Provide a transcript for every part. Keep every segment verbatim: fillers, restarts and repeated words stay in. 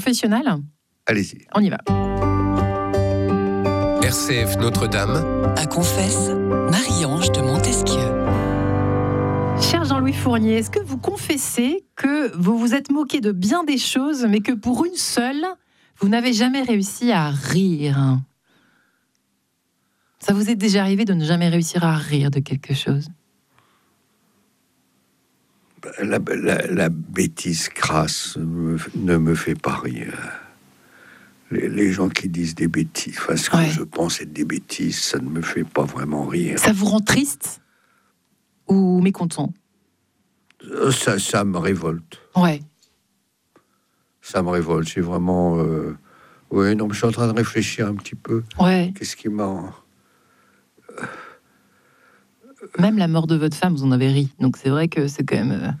Professionnel ? Allez-y. On y va. R C F Notre-Dame. À Confesse, Marie-Ange de Montesquieu. Cher Jean-Louis Fournier, est-ce que vous confessez que vous vous êtes moqué de bien des choses, mais que pour une seule, vous n'avez jamais réussi à rire ? Ça vous est déjà arrivé de ne jamais réussir à rire de quelque chose ? La, la, la bêtise crasse me, ne me fait pas rire. Les, les gens qui disent des bêtises, enfin, ce que Ouais. je pense être des bêtises, ça ne me fait pas vraiment rire. Ça vous rend triste ou mécontent ? Ça, ça me révolte. Ouais. Ça me révolte. C'est vraiment. Euh... Oui, non, mais je suis en train de réfléchir un petit peu. Ouais. Qu'est-ce qui m'a. Même la mort de votre femme, vous en avez ri. Donc c'est vrai que c'est quand même. euh,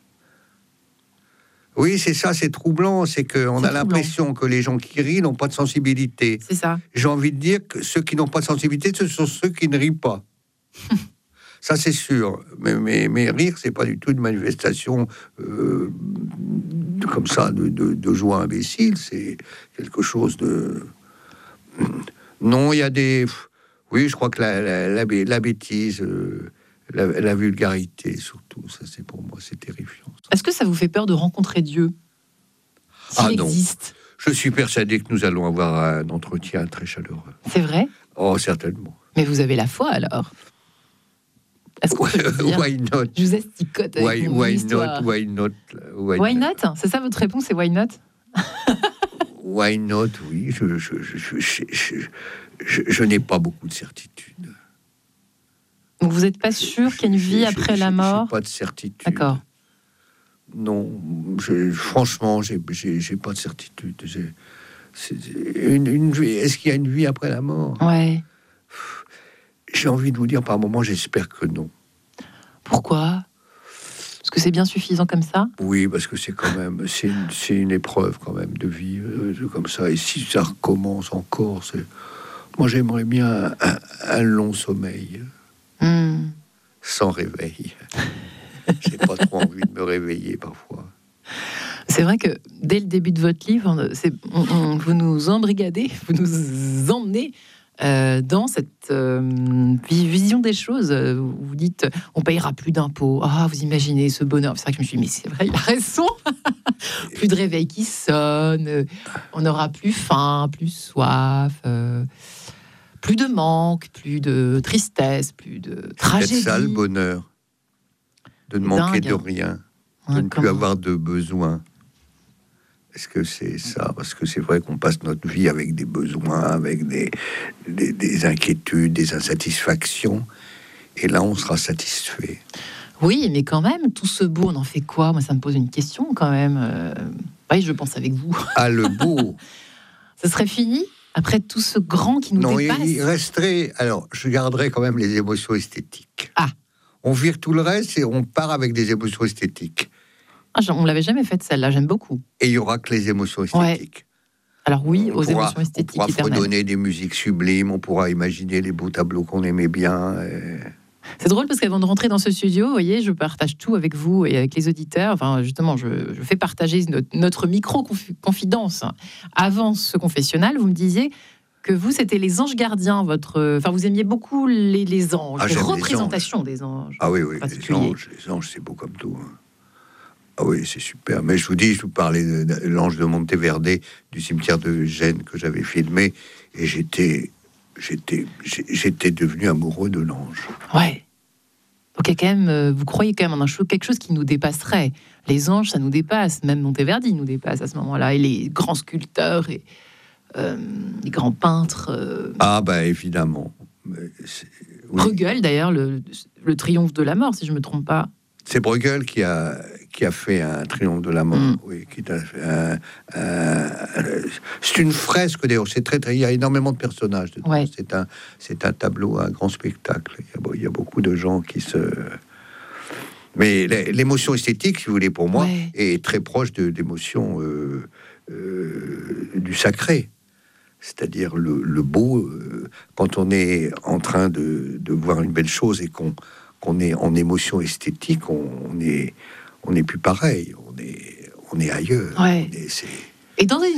Oui, c'est ça, c'est troublant. C'est qu'on C'est a troublant. l'impression que les gens qui rient n'ont pas de sensibilité. C'est ça. J'ai envie de dire que ceux qui n'ont pas de sensibilité, ce sont ceux qui ne rient pas. Ça, c'est sûr. Mais, mais, mais rire, c'est pas du tout une manifestation euh, de- comme ça de, de, de joie imbécile. C'est quelque chose de. Non, il y a des. Oui, je crois que la, la, la, bé- la bêtise, euh, la, la vulgarité, surtout, ça, c'est pour moi, c'est terrifiant. Est-ce que ça vous fait peur de rencontrer Dieu ? S'il Ah non. existe. Je suis persuadé que nous allons avoir un entretien très chaleureux. C'est vrai ? Oh, certainement. Mais vous avez la foi alors ? Est-ce qu'on peut le dire ? Why not? Je vous asticote avec Why, mon why histoire. not? Why not? Why, Why not ? C'est ça votre réponse, c'est why not ? Why not? Oui, je, je, je, je, je, je, je- je n'ai pas beaucoup de certitude. Donc vous n'êtes pas sûr qu'il y a une vie J'ai- après j'ai- la j'ai mort ? pas de certitude. D'accord. Non, je- franchement, j'ai, j'ai, j'ai pas de certitude. J'ai- c'est- une, une vie- est-ce qu'il y a une vie après la mort? Ouais. J'ai envie de vous dire par moment, j'espère que non. Pourquoi ? Parce que c'est bien suffisant comme ça ? Oui, parce que c'est quand même, c'est une, c'est une épreuve quand même de vivre euh, comme ça. Et si ça recommence encore, c'est... Moi, j'aimerais bien un, un long sommeil Hmm. sans réveil. J'ai pas trop envie de me réveiller parfois. C'est vrai que dès le début de votre livre, c'est, on- on- vous nous embrigadez, vous nous emmenez euh, dans cette euh, vi- vision des choses. Vous vous dites, on payera plus d'impôts. Ah, vous imaginez ce bonheur. C'est vrai que je me suis dit, mais c'est vrai, il a raison. Plus de réveil qui sonne, euh, on n'aura plus faim, plus soif, euh, plus de manque, plus de tristesse, plus de C'est tragédie. ça le bonheur, de ne C'est manquer dingue, de hein. rien, de Ouais, ne plus comment- avoir de besoins. Est-ce que c'est ça? Parce que c'est vrai qu'on passe notre vie avec des besoins, avec des, des, des inquiétudes, des insatisfactions. Et là, on sera satisfait. Oui, mais quand même, tout ce beau, on en fait quoi ? Moi, ça me pose une question quand même. Euh, Oui, je pense avec vous. Ah, le beau. Ce serait fini après tout ce grand qui nous Non, il, dépasse. il resterait. Alors, je garderai quand même les émotions esthétiques. Ah. On vire tout le reste et on part avec des émotions esthétiques. Ah, j'en- on l'avait jamais faite celle-là, j'aime beaucoup. Et il y aura que les émotions esthétiques. Alors oui, On aux pourra- émotions esthétiques On pourra éternelles. fredonner des musiques sublimes, on pourra imaginer les beaux tableaux qu'on aimait bien. et- C'est drôle parce qu'avant de rentrer dans ce studio, vous voyez, je partage tout avec vous et avec les auditeurs. Enfin, justement, je, je fais partager notre, notre micro-confidence. Avant ce confessionnal, vous me disiez que vous, c'était les anges gardiens, votre... Enfin, vous aimiez beaucoup les, les anges, Ah, les j'aime les représentations des anges. Ah oui, oui, les Particulier. anges, les anges, c'est beau comme tout. hein. Ah oui, c'est super. Mais je vous dis, je vous parlais de, de l'ange de Monteverde, du cimetière de Gênes que j'avais filmé, et j'étais, j'étais, j'ai- j'étais devenu amoureux de l'ange. Ouais. Donc, il y a quand même, euh, vous croyez quand même en un chose, quelque chose qui nous dépasserait. Les anges, ça nous dépasse. Même Monteverdi nous dépasse à ce moment-là. Et les grands sculpteurs et euh, les grands peintres. euh, Ah bah évidemment. Mais c'est- oui. Bruegel, d'ailleurs, le, le triomphe de la mort, si je me trompe pas. C'est Bruegel qui a, qui a fait un triomphe de la mort. Mm. Oui, qui a fait un- un- c'est une fresque d'ailleurs. C'est très, très, il y a énormément de personnages dedans. Ouais. C'est un, c'est un tableau, un grand spectacle. Il y a, beau- il y a beaucoup de gens qui se. Mais l'é- l'émotion esthétique, si vous voulez, pour moi, Ouais. est très proche de l'émotion euh, euh, du sacré. C'est-à-dire le, le beau, euh, quand on est en train de, de voir une belle chose et qu'on qu'on est en émotion esthétique, on, on est on n'est plus pareil, on est on est ailleurs. Ouais. On est- c'est- Et dans une